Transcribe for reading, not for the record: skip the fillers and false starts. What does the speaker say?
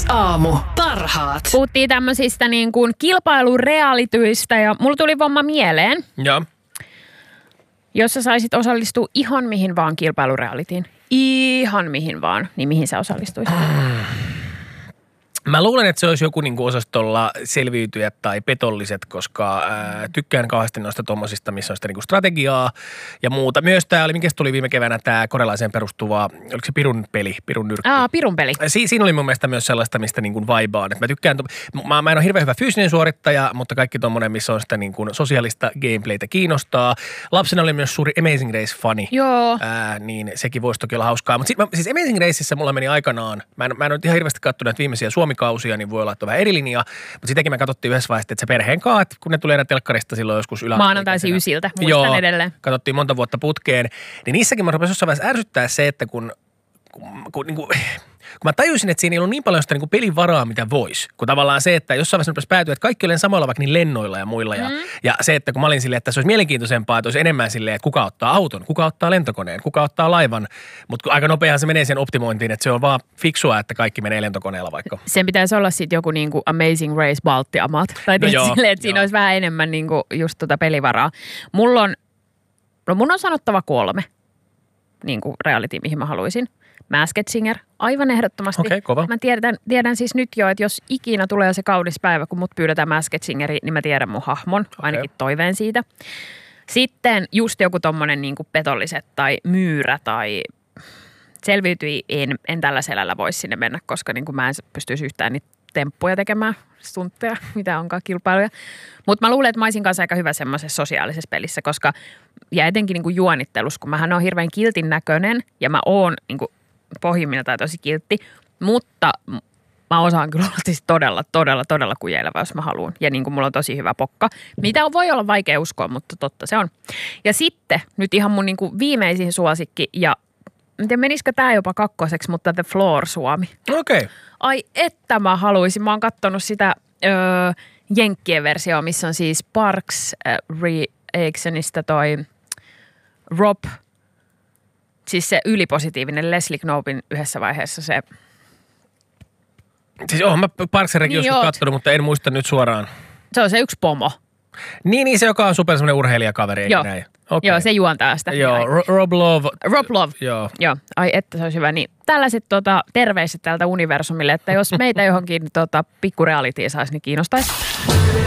Aamu. Parhaat. Puhuttiin tämmöisistä niin kuin kilpailurealityistä ja mulla tuli vamma mieleen, Joo. jos sä saisit osallistua ihan mihin vaan kilpailurealityin. Ihan mihin vaan, niin mihin sä osallistuisit? Mä luulen, että se olisi joku niinku osastolla selviytyjät tai petolliset, koska tykkään kauheasti noista tommosista, missä on sitä niinku strategiaa ja muuta. Myös tää oli, mikä tuli viime keväänä tää korealaiseen perustuva, oliko se Pirun peli, Pirun nyrkki? Pirun peli. Siinä oli mun mielestä myös sellaista, mistä niinku vibaan. Mä tykkään, mä en ole hirveän hyvä fyysinen suorittaja, mutta kaikki tommonen, missä on sitä niinku sosiaalista gameplaytä kiinnostaa. Lapsena oli myös suuri Amazing Race-fani. Joo. Niin sekin voisi toki olla hauskaa. Mutta siis Amazing Raceissa mulla meni aikanaan, mä en ole ihan hirveästi kattonut viimeisiä Suomi-kausia, niin voi olla, että on vähän eri linjaa. Mutta sitäkin me katsottiin yhdessä vaiheessa, että se perheen kaat, kun ne tulee enää telkkarista silloin joskus maanantaisin 9, muistan edelleen. Katsottiin monta vuotta putkeen. Niin niissäkin mä rupesin jossain vaiheessa ärsyttää se, että kun mä tajusin, että siinä ei ollut niin paljon sitä niin kuin pelin varaa, mitä voisi. Kun tavallaan se, että jossain vaiheessa päätyy, että kaikki olen samalla vaikka niin lennoilla ja muilla. Ja se, että kun mä olin silleen, että se olisi mielenkiintoisempaa, että olisi enemmän silleen, että kuka ottaa auton, kuka ottaa lentokoneen, kuka ottaa laivan. Mutta aika nopeahan se menee sen optimointiin, että se on vaan fiksua, että kaikki menee lentokoneella vaikka. Sen pitäisi olla sitten joku niin kuin Amazing Race Baltiamat. Tai silleen, että siinä olisi vähän enemmän niin kuin just pelivaraa. Mun on sanottava 3 niin kuin reality, mihin mä haluaisin. Masked Singer, aivan ehdottomasti. Okei, kova. Mä tiedän siis nyt jo, että jos ikinä tulee se kaunis päivä, kun mut pyydetään Masked Singeriin, niin mä tiedän mun hahmon, ainakin toiveen siitä. Sitten just joku tommonen niin kuin petolliset tai myyrä tai selviytyi, en tällä selällä voisi sinne mennä, koska niin kuin mä en pystyisi yhtään niitä temppuja tekemään, stuntteja, mitä onkaan kilpailuja. Mutta mä luulen, että mä olisin kanssa aika hyvä semmoisessa sosiaalisessa pelissä, koska ja etenkin niin kuin juonittelussa, kun mähän on hirveän kiltin näköinen ja mä oon niin kuin pohjimmiltaan tosi kiltti, mutta mä osaan kyllä olla siis todella kujeileva, jos mä haluan. Ja niin kuin mulla on tosi hyvä pokka, mitä voi olla vaikea uskoa, mutta totta se on. Ja sitten nyt ihan mun niin kuin viimeisin suosikki, ja en tiedä menisikö tää jopa 2, mutta The Floor Suomi. Okei. Ai että mä haluaisin. Mä oon kattonut sitä jenkkien versioa, missä on siis Parks Reactionista toi Rob, siis se ylipositiivinen Leslie Knopein yhdessä vaiheessa se. Siis oon mä Parks and Rec joskus kattonut, mutta en muista nyt suoraan. Se on se yksi pomo. Niin se joka on super semmoinen urheilijakaveri, eikä näin? Okay. Joo, se juontaa sitä. Joo, Rob Love. Rob Love. Joo. Ai että se olisi hyvä. Niin tällaiset terveiset tältä universumille, että jos meitä johonkin pikku realityin saisi, niin kiinnostaisi.